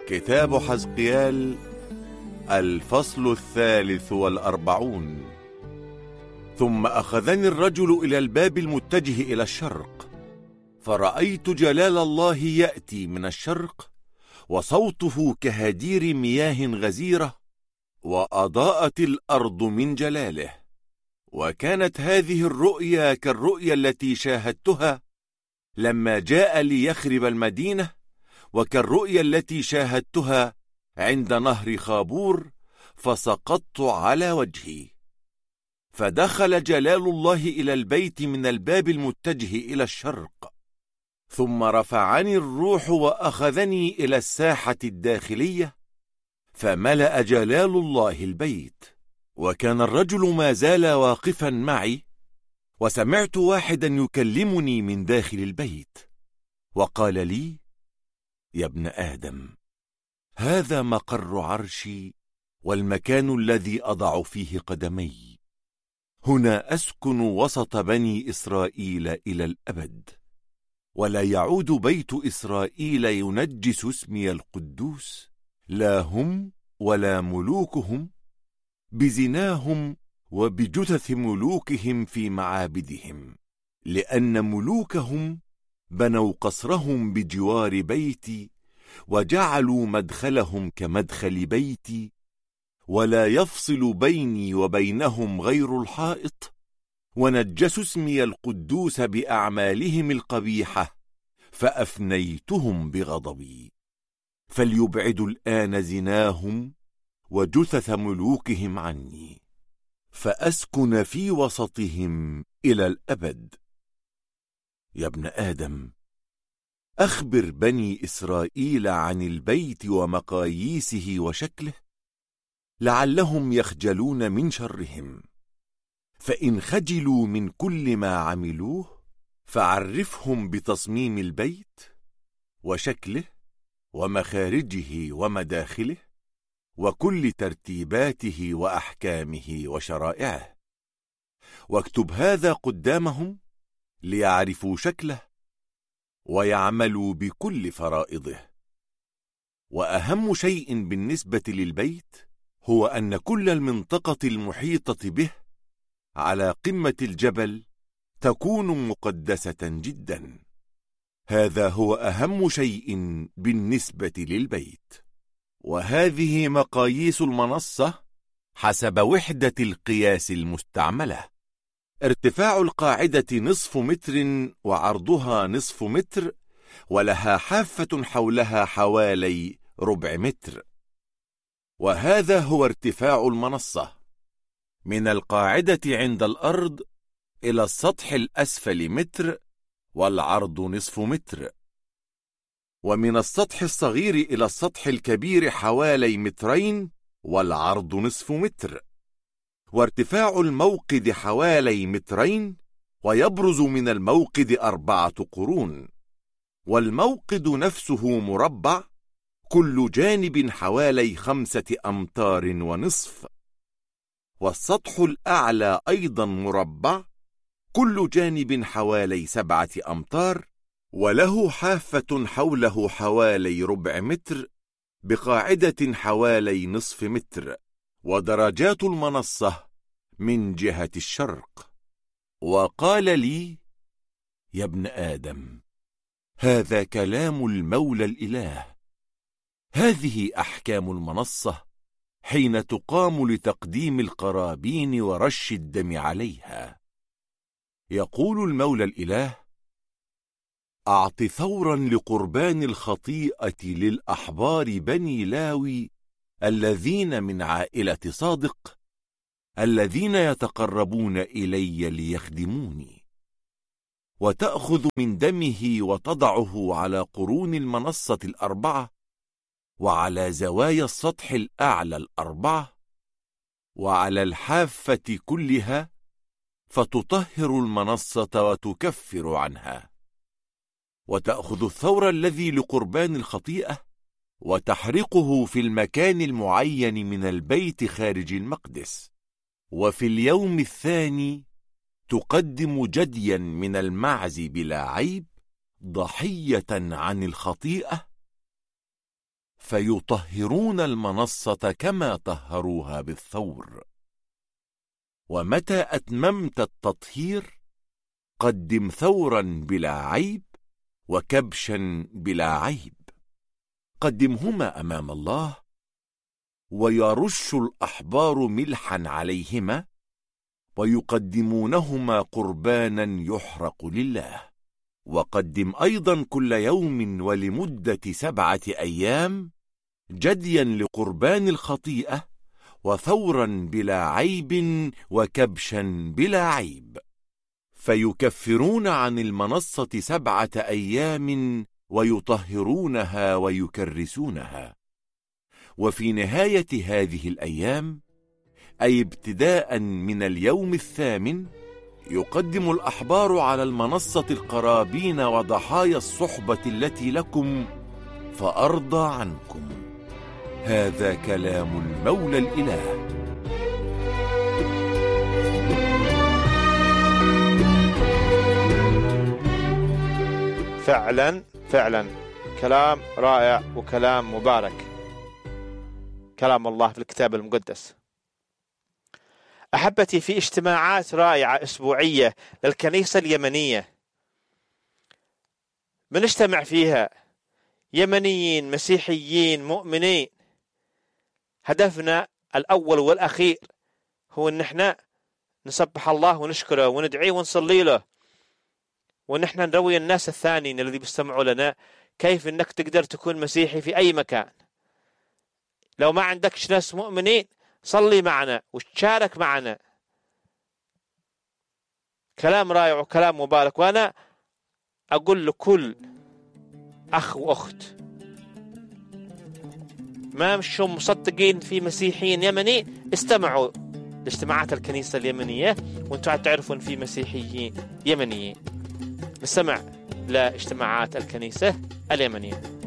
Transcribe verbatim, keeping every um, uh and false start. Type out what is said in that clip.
كتاب حزقيال الفصل الثالث والأربعون. ثم أخذني الرجل إلى الباب المتجه إلى الشرق، فرأيت جلال الله يأتي من الشرق، وصوته كهدير مياه غزيرة، وأضاءت الأرض من جلاله. وكانت هذه الرؤيا كالرؤيا التي شاهدتها لما جاء ليخرب المدينة، وكالرؤيا التي شاهدتها عند نهر خابور، فسقطت على وجهي. فدخل جلال الله إلى البيت من الباب المتجه إلى الشرق، ثم رفعني الروح وأخذني إلى الساحة الداخلية، فملأ جلال الله البيت. وكان الرجل ما زال واقفا معي، وسمعت واحدا يكلمني من داخل البيت، وقال لي: يا ابن آدم، هذا مقر عرشي والمكان الذي أضع فيه قدمي، هنا أسكن وسط بني إسرائيل إلى الأبد، ولا يعود بيت إسرائيل ينجس اسمي القدوس، لا هم ولا ملوكهم، بزناهم وبجثث ملوكهم في معابدهم، لأن ملوكهم بنوا قصرهم بجوار بيتي، وجعلوا مدخلهم كمدخل بيتي، ولا يفصل بيني وبينهم غير الحائط، ونجسوا اسمي القدوس بأعمالهم القبيحة، فأفنيتهم بغضبي. فليبعدوا الآن زناهم وجثث ملوكهم عني، فأسكن في وسطهم إلى الأبد. يا ابن آدم، أخبر بني إسرائيل عن البيت ومقاييسه وشكله، لعلهم يخجلون من شرهم. فإن خجلوا من كل ما عملوه، فعرفهم بتصميم البيت وشكله ومخارجه ومداخله، وكل ترتيباته وأحكامه وشرائعه، واكتب هذا قدامهم ليعرفوا شكله ويعملوا بكل فرائضه. وأهم شيء بالنسبة للبيت هو أن كل المنطقة المحيطة به على قمة الجبل تكون مقدسة جدا. هذا هو أهم شيء بالنسبة للبيت. وهذه مقاييس المنصة حسب وحدة القياس المستعملة: ارتفاع القاعدة نصف متر، وعرضها نصف متر، ولها حافة حولها حوالي ربع متر. وهذا هو ارتفاع المنصة من القاعدة عند الأرض إلى السطح الأسفل متر، والعرض نصف متر، ومن السطح الصغير إلى السطح الكبير حوالي مترين، والعرض نصف متر. وارتفاع الموقد حوالي مترين، ويبرز من الموقد أربعة قرون. والموقد نفسه مربع، كل جانب حوالي خمسة أمتار ونصف. والسطح الأعلى أيضا مربع، كل جانب حوالي سبعة أمتار، وله حافة حوله حوالي ربع متر، بقاعدة حوالي نصف متر. ودرجات المنصة من جهة الشرق. وقال لي: يا ابن آدم، هذا كلام المولى الإله، هذه أحكام المنصة حين تقام لتقديم القرابين ورش الدم عليها. يقول المولى الإله: أعط ثورا لقربان الخطيئة للأحبار بني لاوي الذين من عائلة صادق، الذين يتقربون إلي ليخدموني. وتأخذ من دمه وتضعه على قرون المنصة الأربعة، وعلى زوايا السطح الأعلى الأربعة، وعلى الحافة كلها، فتطهر المنصة وتكفر عنها. وتأخذ الثور الذي لقربان الخطيئة، وتحرقه في المكان المعين من البيت خارج المقدس. وفي اليوم الثاني تقدم جديا من المعز بلا عيب، ضحية عن الخطيئة، فيطهرون المنصة كما طهروها بالثور. ومتى أتممت التطهير قدم ثورا بلا عيب وكبشا بلا عيب، قدمهما أمام الله، ويرش الأحبار ملحا عليهما ويقدمونهما قربانا يحرق لله. وقدم أيضا كل يوم ولمدة سبعة أيام جديا لقربان الخطيئة وثورا بلا عيب وكبشا بلا عيب، فيكفرون عن المنصة سبعة أيام ويطهرونها ويكرسونها. وفي نهاية هذه الأيام، أي ابتداء من اليوم الثامن، يقدم الأحبار على المنصة القرابين وضحايا الصحبة التي لكم فأرضى عنكم. هذا كلام المولى الإله. فعلا فعلا كلام رائع وكلام مبارك، كلام الله في الكتاب المقدس. أحبتي، في اجتماعات رائعة أسبوعية للكنيسة اليمنية بنجتمع فيها يمنيين مسيحيين مؤمنين. هدفنا الأول والأخير هو أن احنا نسبح الله ونشكره وندعيه ونصلي له، وأن احنا نروي الناس الثانيين الذي بيستمعوا لنا كيف أنك تقدر تكون مسيحي في أي مكان. لو ما عندكش ناس مؤمنين صلي معنا وتشارك معنا. كلام رائع وكلام مبارك. وأنا أقول لكل أخ وأخت ما مشوا مصدقين في مسيحيين يمنيين، استمعوا لاجتماعات الكنيسة اليمنية وانتوا تعرفون في مسيحيين يمنيين. نستمع لاجتماعات الكنيسة اليمنية.